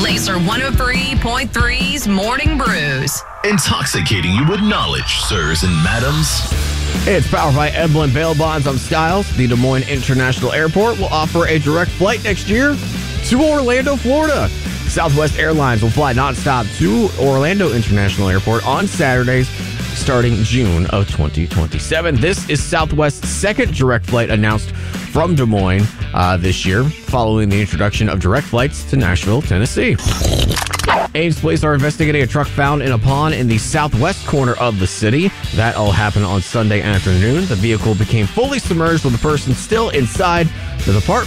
Laser 103.3's Morning Brews. Intoxicating you with knowledge, sirs and madams. It's powered by Eblin Bail Bonds on Styles. The Des Moines International Airport will offer a direct flight next year to Orlando, Florida. Southwest Airlines will fly nonstop to Orlando International Airport on Saturdays starting June of 2027. This is Southwest's second direct flight announced from Des Moines this year, following the introduction of direct flights to Nashville, Tennessee. Ames police are investigating a truck found in a pond in the southwest corner of the city. That all happened on Sunday afternoon. The vehicle became fully submerged with the person still inside. The department